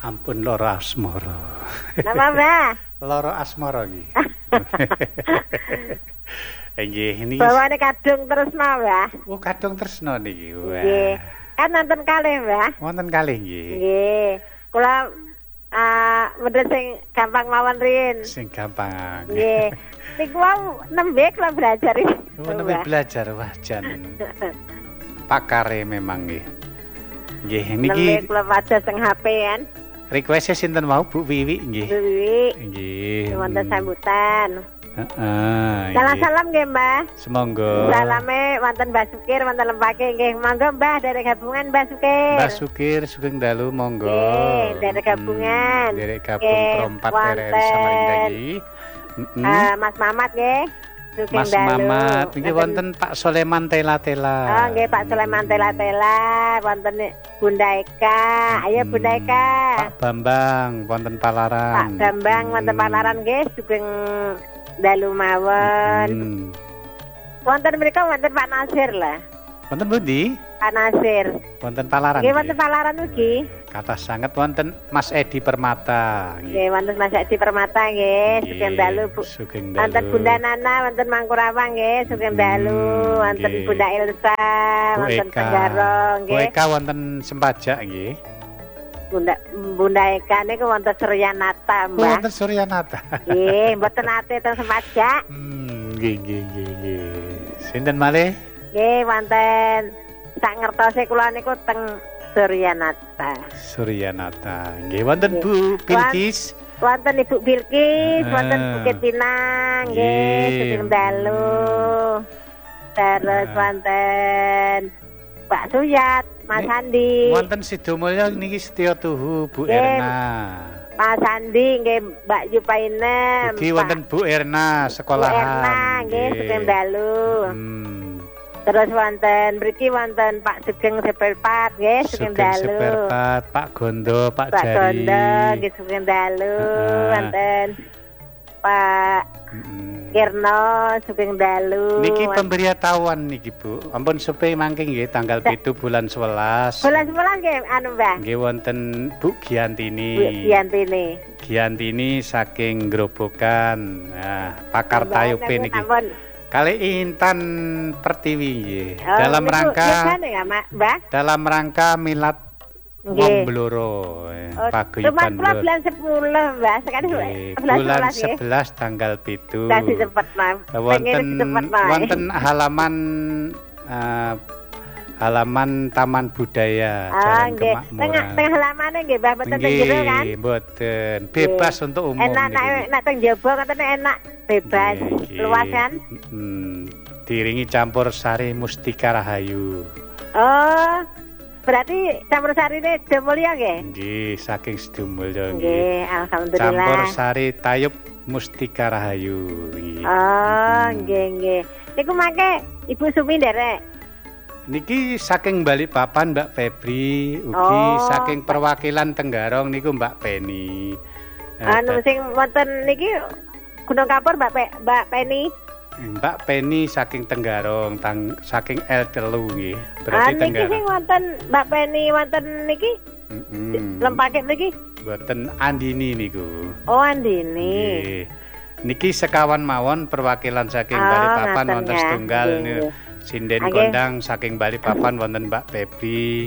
Ampun lara asmara. Napa, Mbah? Lara asmara nggih. Nggih, niki. Bawane kadung tresna, Mbah. Oh, kadung tresna niki. Nggih. Kan nonton kalih, Mbah. Wonten kalih nggih. Nggih. Kula medhot sing gampang mawon rin. Sing gampang. Nggih. Niku wau nembe kula belajar iki. Oh, nembe belajar wah jan. Pakare memang nggih. Nggih, niki nembe kula waca teng HP kan. Request sinten mau Bu Wiwi nggih. Bu Wiwi. Nggih. Wonten sambutan. Heeh. Salam nggih, Mbah. Semonggo. Salame wonten Mbah Sukir, wonten Lembake nggih. Monggo Mbah dari gabungan Mbah Sukir. Mbah Sukir sugeng dalu monggo. Nggih, dari gabungan. Dari gabung Prompat RRI Samarinda nggih. Mas Mamat nggih. Sugeng Mas dalu. Mamat nggih wonten Pak Soleman Tela-tela. Oh nggih Pak Soleman Tela-tela, wonten Bunda Eka. Ayo Bunda Eka. Pak Bambang wonten Palaran. Pak Bambang wonten Palaran nggih sugeng dalu mawon. Wonten mriku wonten Pak Nasir lah. Wonten pundi? Pak Nasir. Wonten Palaran. Nggih wonten Palaran ugi. Kathah sanget wonten Mas Edi Permata. Nggih wonten Mas Edi Permata nggih, sugeng dalu Bu. Sugeng dalu. Wonten Bunda Nana, wonten Mangkurawang nggih, sugeng dalu. Wonten Bunda Elsa, wonten Tenggarong nggih. Bu Eka wonten Sempajak nggih. Bunda Eka niku wonten Suryanata, Mbah. Wonten Suryanata. Nggih, mboten nate teng Sempajak. Nggih. Sinten malih? Nggih, wonten sak ngertose kula niku teng Suryanata. Suryanata. Nggih, wonten Bu Bilkis. Wonten Ibu Bilkis, wonten Bukit Pinang, nggih, sugeng dalu. Terus wonten Pak Suyat, Mas Andi. Wonten Sidomulyo niki Setya Tuhu Bu Erna. Mas Andi nggih Mbak Yupainem. Ugi wonten Bu Erna sekolahan. Bu Erna nggih sugeng dalu. Terus wonten mriki wonten Pak Sugeng Seperpat nggih sugeng dalu. Seperpat, Pak Gondo, Pak Jari. Pak Gondo nggih sugeng dalu. Wonten Pak Kirno sugeng dalu. Niki pemberitahuan niki Bu. Ampun supe mangke nggih tanggal 7 bulan 11. Bulan 11 nggih anu Mbah. Nggih wonten Bu Giantini. Bu Giantini. Giantini saking Grobogan. Nah, pakar tayupe niki. Kali Intan Pertiwi nggih. Dalam rangka dalam rangka milad wong bloro paguyuban bulan 10 Mbah. Sekarang bulan 11 tanggal 7. Dadi cepet Mas. Wonten halaman Taman Budaya Jalan Kemakmuran. Teng halamane nggih Mbah mboten teng jero kan? Nggih, mboten. Bebas untuk umum. Enak teng jaba ngoten enak bebas. Luas kan? Diringi campur sari Mustika Rahayu. Oh. Berarti campur sarine Sedamulya nggih? Nggih, saking Sedamulya nggih. Nggih, alhamdulillah. Campur sari Tayub Mustika Rahayu nggih. Oh, nggih. Niku mangke Ibu Sumi nderek. Niki saking Balikpapan Mbak Febri, ugi saking perwakilan Tenggarong niku Mbak Peni. Anu sing wonten niki Gunung Kapur Mbak Peni. Mbak Peni saking Tenggarong, saking L3 nggih. Berarti Tenggarong. Niki sing wonten Mbak Peni wonten niki? Lempake niki? Mboten Andini niku. Oh, Andini. Nggih. Niki sekawan mawon perwakilan saking Balikpapan wonten setunggal niku. Sinden kondang saking Balikpapan wonten Mbak Febri.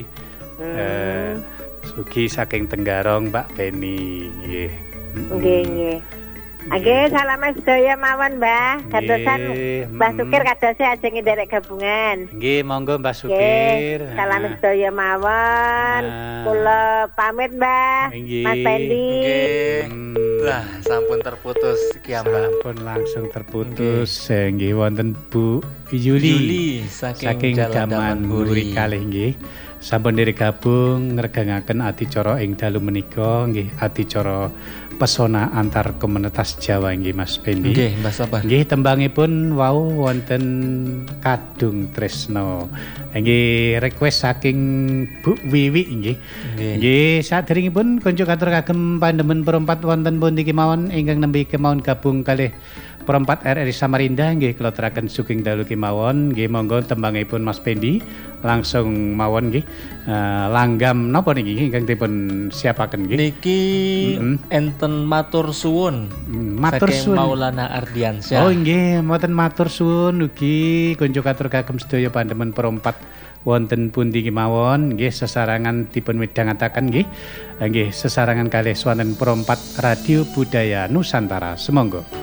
Sugi saking Tenggarong Mbak Peni nggih. Nggih. Nggih, salam sedaya mawon, Mbah. Kadosan Mbah Sukir kadose ajeng nderek gabungan. Nggih, monggo Mbah Sukir. Salam sedaya mawon. Kula pamit, Mbah. Mas Pendi. Lah, sampun terputus iki Mbah. Sampun langsung terputus. Nggih wonten Bu Yuli saking Daman Buri kalih nggih. Sampun digabung ngregangaken adicara ing dalu menika nggih adicara pesona antar komunitas Jawa nggih Mas Pendi. Nggih, Mbah Sabah. Nggih tembangipun wau wonten Kadung Tresno. Nggih request saking Bu Wiwi nggih. Nggih saderengipun kunjuk atur kagem pandemen perempat wonten pundi kemawon ingkang nembe kemawon gabung kalih Perempat RRI Samarinda nggih kula teraken sugeng dalu kemawon nggih monggo tembangipun Mas Pendi langsung mawon nggih langgam napa niki ingkang dipun siapaken nggih niki enten matur suwun matur suwun Maulana Ardiansyah. Oh nggih mboten matur suwun ugi konco katur kagem sedaya pandemen perempat wonten pundi kemawon nggih sesarangan dipun midhangetaken nggih nggih sesarangan kalih swanten perempat Radio Budaya Nusantara semonggo.